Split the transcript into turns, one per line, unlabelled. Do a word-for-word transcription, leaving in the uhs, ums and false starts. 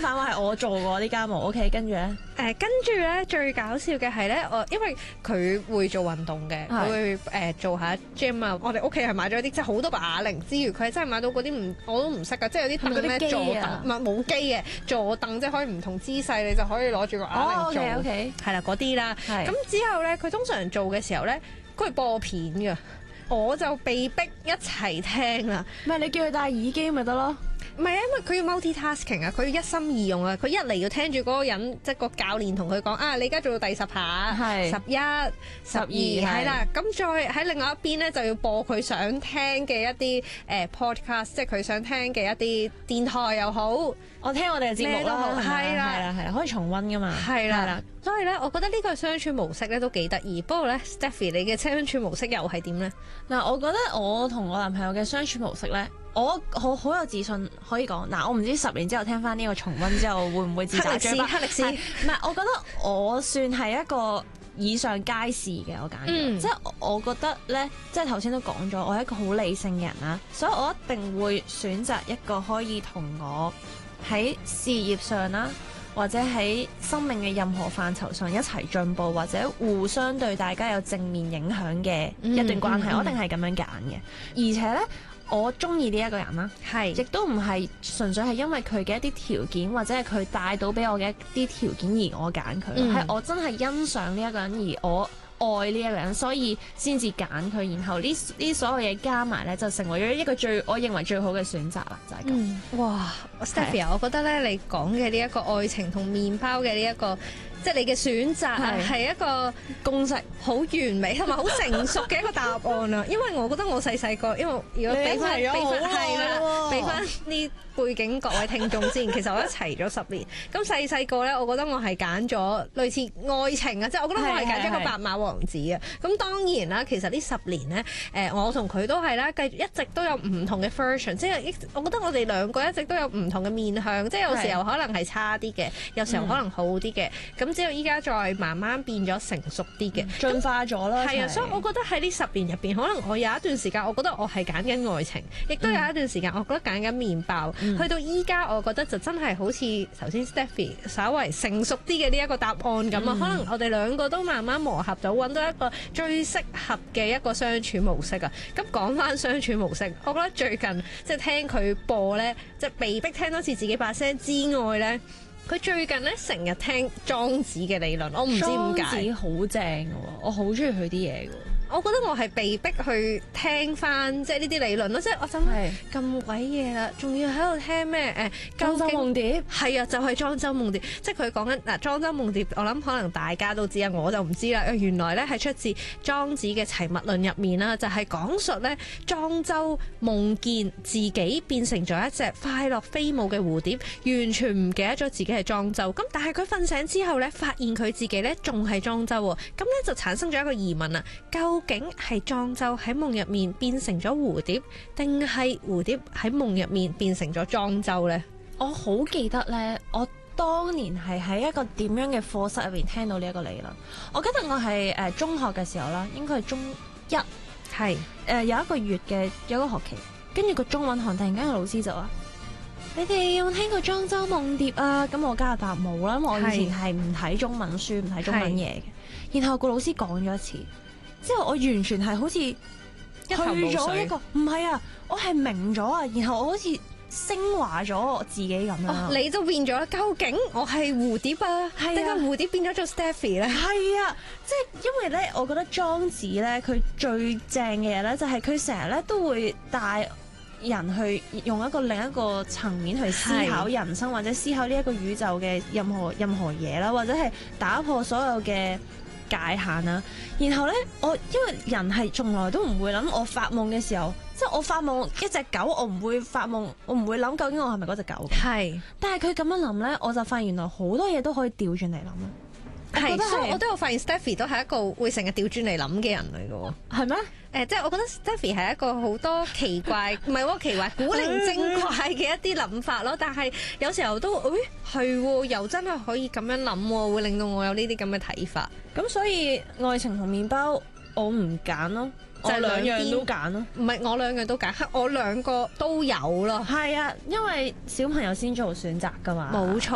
反話係我做過啲家務。OK， 跟住咧，
誒跟住咧最搞笑嘅係咧，我因為佢會做運動嘅，佢會誒做下 gym 啊。我哋屋企係買咗啲即係好多把啞鈴之餘，佢係真係買到嗰啲唔我都唔識噶，即係有啲凳咩坐凳，唔係冇機嘅坐凳，即係可以唔同姿勢，你就可以攞住個啞鈴做。
哦 OK，
係啦嗰啲啦。咁之後咧，佢通常做嘅時候咧，佢會播片㗎，我就被逼一齊聽啦。
唔係你叫佢戴耳機咪得咯？
唔係啊，因為佢要 multi-tasking 啊，佢要一心二用啊。佢一嚟要聽住嗰個人，即係個教練同佢講啊，你而家做到第十下，十一、十二，係啦。咁再喺另外一邊咧，就要播佢想聽嘅一啲誒、呃、podcast， 即係佢想聽嘅一啲電台又好，
我聽我哋嘅節目啦，
係啦，
係啦，係啦，可以重溫噶嘛，
係啦。所以咧，我覺得呢個相處模式咧都幾得意。不過咧 ，Stephy 你嘅相處模式又係點咧？
嗱，我覺得我同我男朋友嘅相處模式咧，我好好有自信可以講。嗱，我唔知十年之後聽翻呢個重溫之後會唔會自打嘴巴？
黑歷史，黑歷史。
唔係，我覺得我算係一個以上皆是嘅，我揀嘅，嗯、即係我覺得咧，即係頭先都講咗，我係一個好理性嘅人啦，所以我一定會選擇一個可以同我喺事業上啦，或者喺生命嘅任何範疇上一齊進步，或者互相對大家有正面影響嘅一段關係，嗯嗯嗯、我一定係咁樣揀嘅。而且咧，我中意呢一個人啦，係是，亦都唔係純粹係因為佢嘅一啲條件，或者係佢帶到俾我嘅一啲條件而我揀佢，係、嗯、我真係欣賞呢一個人而我愛呢一個人，所以先至揀佢，然後呢呢所有嘢加埋咧，就成為咗一個最我認為最好嘅選擇啦，就係、是、咁、嗯。
哇 Stephy 啊，我覺得咧，你講嘅呢一個愛情同麵包嘅呢一個。即係你嘅選擇係一個公式，好完美同埋好成熟嘅一個答案啊！因為我覺得我細細個，因為如果俾翻俾翻係啦，俾翻呢背景各位聽眾先，其實我一齊咗十年。咁細細個咧，我覺得我係揀咗類似愛情啊，即係我覺得我係揀咗個白馬王子啊。咁當然啦，其實呢十年咧，誒我同佢都係啦，繼續一直都有唔同嘅 version，即係我覺得我哋兩個一直都有唔同嘅面向，即係有時候可能係差啲嘅，有時候可能好啲嘅，咁。之後依家再慢慢變咗成熟啲嘅，
進化咗啦。係啊，
所以我覺得喺呢十年入邊，可能我有一段時間，我覺得我係揀緊愛情，亦都有一段時間，我覺得揀緊麵包。嗯、去到依家，我覺得就真係好似頭先 Stephy 稍為成熟啲嘅呢一個答案咁啊。嗯、可能我哋兩個都慢慢磨合到，揾到一個最適合嘅一個相處模式啊。咁講翻相處模式，我覺得最近即係聽佢播咧，即係被逼聽多次自己把聲之外咧。佢最近咧成日聽莊子嘅理論，我唔知點解。莊子好正嘅喎，我好中意佢啲嘢嘅。我覺得我係被逼去聽翻即係呢啲理論咯，即係我諗咁鬼嘢啦，仲要喺度聽咩誒莊周夢蝶？係啊，就係、是、莊周夢蝶，即係佢講緊嗱莊周夢蝶，我諗可能大家都知啊，我就唔知啦。原來咧係出自莊子嘅齊物論入面啦，就係、是、講述咧莊周夢見自己變成咗一隻快樂飛舞嘅蝴蝶，完全唔記得咗自己係莊周。咁但係佢瞓醒之後咧，發現佢自己咧仲係莊周喎，咁咧就產生咗一個疑問啦，究竟係莊周喺夢入面變成咗蝴蝶，定係蝴蝶喺夢入面變成咗莊周呢？
我好記得呢，我當年係喺一個點樣嘅課室入邊聽到呢一個理論。我記得我係誒、呃、中學嘅時候啦，應該係中一，係誒、呃、有一個月嘅有一個學期，跟住個中文堂突然間個老師就話：你哋有冇聽過莊周夢蝶啊？咁我加答冇啦，因為我以前係唔睇中文書，唔睇中文嘢嘅。然後個老師講咗一次。之後我完全係好似去咗一個，唔係啊，我係明咗啊，然後我好似升華咗我自己咁樣、哦。你都變咗，究竟我係蝴蝶啊，定係、啊、蝴蝶變咗做 Stephy 咧？係啊，即係因為咧，我覺得莊子咧，佢最正嘅嘢咧，就係佢成日咧都會帶人去用一個另一個層面去思考人生，是或者思考呢一個宇宙嘅任何任何嘢啦，或者係打破所有嘅界限啦，然後咧，我因為人係從來都唔會諗，我發夢嘅時候，即係我發夢一隻狗，我唔會發夢，我唔會諗究竟我係咪嗰隻狗。係，但係佢咁樣諗咧，我就發現原來好多嘢都可以調轉嚟諗咯。係，所以我都有發現 Stephy 都係一個會成日調轉嚟諗嘅人嚟嘅喎。係咩？誒，即係我覺得 Stephy 係一個好多奇怪，唔係喎奇怪，古靈精怪嘅一啲諗法咯。但係有時候都，誒係喎，又真係可以咁樣諗喎，會令到我有呢啲咁嘅睇法。咁所以愛情同麵包，我唔揀咯，就係兩樣都揀咯。唔係我兩樣都揀，我兩個都有咯。係啊，因為小朋友先做選擇㗎嘛。冇錯。